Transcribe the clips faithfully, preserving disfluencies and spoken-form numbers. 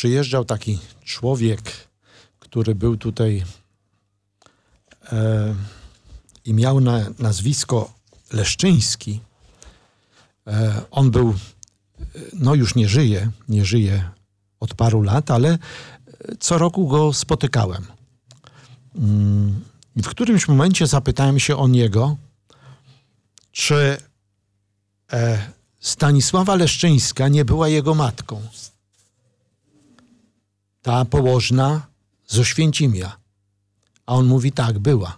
przyjeżdżał taki człowiek, który był tutaj e, i miał na, nazwisko Leszczyński. E, on był, no już nie żyje, nie żyje od paru lat, ale co roku go spotykałem. Mm, I w którymś momencie zapytałem się o niego, czy e, Stanisława Leszczyńska nie była jego matką. Ta położna z Oświęcimia. A on mówi, tak, była.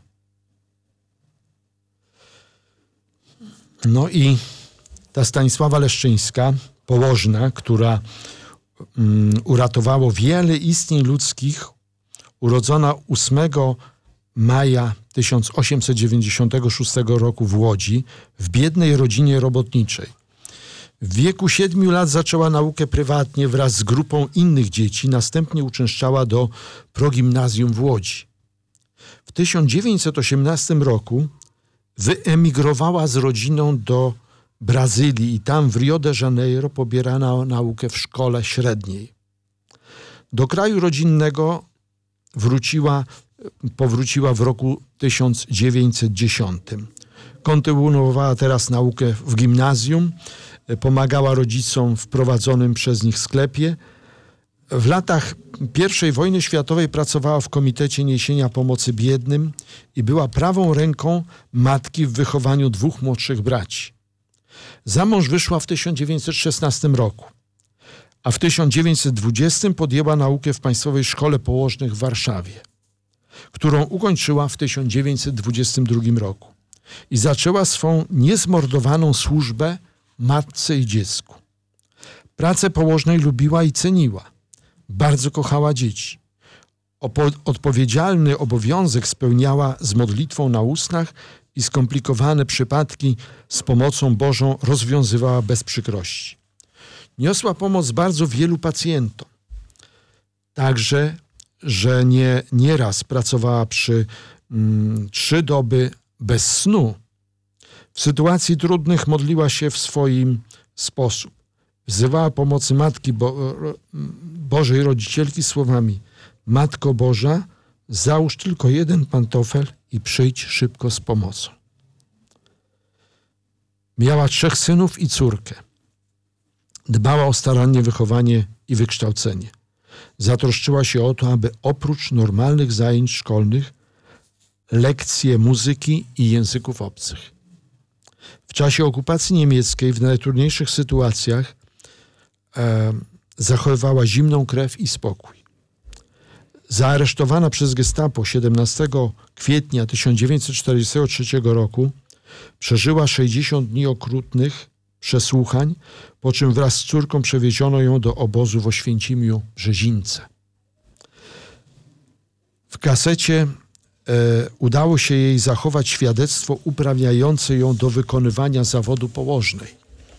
No i ta Stanisława Leszczyńska, położna, która um, uratowała wiele istnień ludzkich, urodzona ósmego maja tysiąc osiemset dziewięćdziesiątego szóstego roku w Łodzi, w biednej rodzinie robotniczej. W wieku siedmiu lat zaczęła naukę prywatnie wraz z grupą innych dzieci, następnie uczęszczała do progimnazjum w Łodzi. W tysiąc dziewięćset osiemnastym roku wyemigrowała z rodziną do Brazylii i tam w Rio de Janeiro pobierano naukę w szkole średniej. Do kraju rodzinnego wróciła, powróciła w roku tysiąc dziewięćset dziesiątym. Kontynuowała teraz naukę w gimnazjum, pomagała rodzicom w prowadzonym przez nich sklepie. W latach pierwszej wojny światowej pracowała w Komitecie Niesienia Pomocy Biednym i była prawą ręką matki w wychowaniu dwóch młodszych braci. Za mąż wyszła w tysiąc dziewięćset szesnastym roku, a w tysiąc dziewięćset dwudziestym podjęła naukę w Państwowej Szkole Położnych w Warszawie, którą ukończyła w tysiąc dziewięćset dwudziestym drugim roku i zaczęła swą niezmordowaną służbę matce i dziecku. Pracę położnej lubiła i ceniła. Bardzo kochała dzieci. Opo- odpowiedzialny obowiązek spełniała z modlitwą na ustach i skomplikowane przypadki z pomocą Bożą rozwiązywała bez przykrości. Niosła pomoc bardzo wielu pacjentom. Także, że nie nieraz pracowała przy mm, trzy doby bez snu. W sytuacji trudnych modliła się w swoim sposób. Wzywała pomocy Matki Bo- Bożej Rodzicielki słowami: Matko Boża, załóż tylko jeden pantofel i przyjdź szybko z pomocą. Miała trzech synów i córkę. Dbała o starannie wychowanie i wykształcenie. Zatroszczyła się o to, aby oprócz normalnych zajęć szkolnych lekcje muzyki i języków obcych. W czasie okupacji niemieckiej w najtrudniejszych sytuacjach e, zachowywała zimną krew i spokój. Zaaresztowana przez Gestapo siedemnastego kwietnia tysiąc dziewięćset czterdziestego trzeciego roku przeżyła sześćdziesiąt dni okrutnych przesłuchań, po czym wraz z córką przewieziono ją do obozu w Oświęcimiu Brzezińce. W kasecie e, udało się jej zachować świadectwo uprawniające ją do wykonywania zawodu położnej.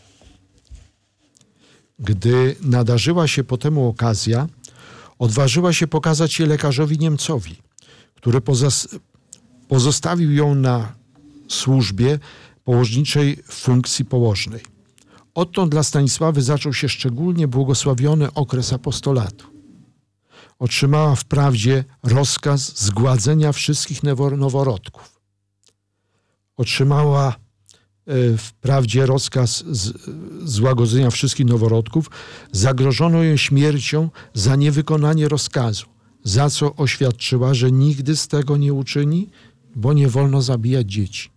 Gdy nadarzyła się po temu okazja, odważyła się pokazać je lekarzowi Niemcowi, który pozas- pozostawił ją na służbie położniczej w funkcji położnej. Odtąd dla Stanisławy zaczął się szczególnie błogosławiony okres apostolatu. Otrzymała wprawdzie rozkaz zgładzenia wszystkich noworodków. Otrzymała wprawdzie rozkaz z, złagodzenia wszystkich noworodków. Zagrożono ją śmiercią za niewykonanie rozkazu, za co oświadczyła, że nigdy z tego nie uczyni, bo nie wolno zabijać dzieci.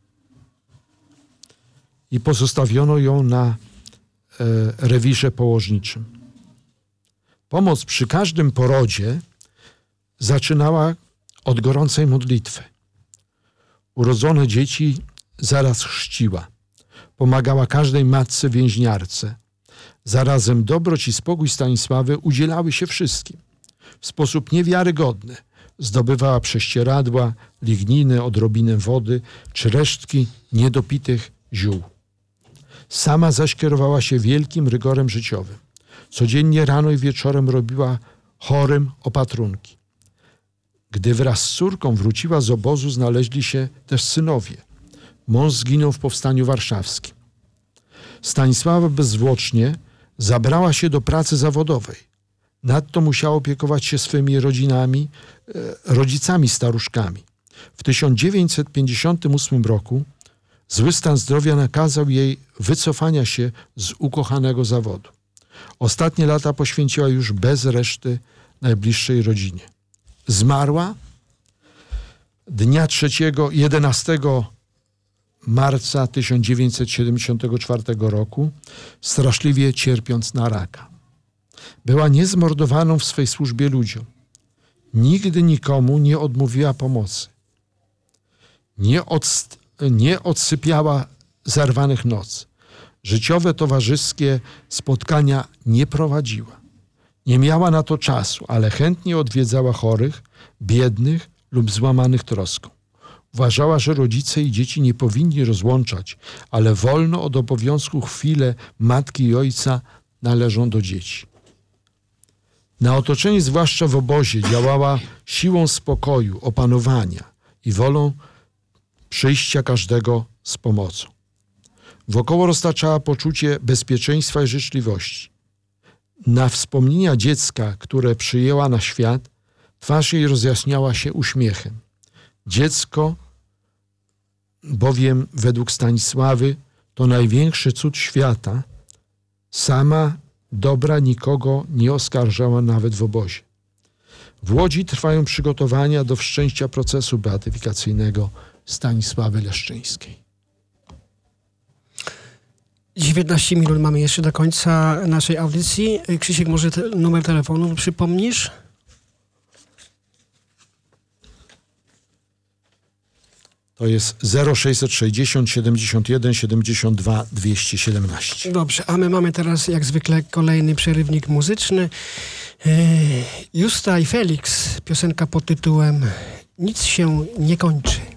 I pozostawiono ją na e, rewirze położniczym. Pomoc przy każdym porodzie zaczynała od gorącej modlitwy. Urodzone dzieci zaraz chrzciła. Pomagała każdej matce więźniarce. Zarazem dobroć i spokój Stanisławy udzielały się wszystkim. W sposób niewiarygodny zdobywała prześcieradła, ligniny, odrobinę wody czy resztki niedopitych ziół. Sama zaś kierowała się wielkim rygorem życiowym. Codziennie rano i wieczorem robiła chorym opatrunki. Gdy wraz z córką wróciła z obozu, znaleźli się też synowie. Mąż zginął w Powstaniu Warszawskim. Stanisława bezzwłocznie zabrała się do pracy zawodowej. Nadto musiała opiekować się swymi rodzinami, rodzicami staruszkami. W tysiąc dziewięćset pięćdziesiątym ósmym roku zły stan zdrowia nakazał jej wycofania się z ukochanego zawodu. Ostatnie lata poświęciła już bez reszty najbliższej rodzinie. Zmarła dnia trzeciego, jedenastego marca tysiąc dziewięćset siedemdziesiątego czwartego roku, straszliwie cierpiąc na raka. Była niezmordowaną w swej służbie ludziom. Nigdy nikomu nie odmówiła pomocy. Nie, odst- nie odsypiała zerwanych nocy. Życiowe, towarzyskie spotkania nie prowadziła. Nie miała na to czasu, ale chętnie odwiedzała chorych, biednych lub złamanych troską. Uważała, że rodzice i dzieci nie powinni rozłączać, ale wolno od obowiązku chwile matki i ojca należą do dzieci. Na otoczenie, zwłaszcza w obozie, działała siłą spokoju, opanowania i wolą przyjścia każdego z pomocą. Wokoło roztaczała poczucie bezpieczeństwa i życzliwości. Na wspomnienia dziecka, które przyjęła na świat, twarz jej rozjaśniała się uśmiechem. Dziecko, bowiem według Stanisławy, to największy cud świata. Sama dobra nikogo nie oskarżała nawet w obozie. W Łodzi trwają przygotowania do wszczęcia procesu beatyfikacyjnego Stanisławy Leszczyńskiej. dziewiętnaście minut mamy jeszcze do końca naszej audycji. Krzysiek, może te, numer telefonu przypomnisz? To jest zero sześćset sześćdziesiąt siedemdziesiąt jeden siedemdziesiąt dwa dwieście siedemnaście. Dobrze, a my mamy teraz jak zwykle kolejny przerywnik muzyczny. Justa i Felix, piosenka pod tytułem Nic się nie kończy.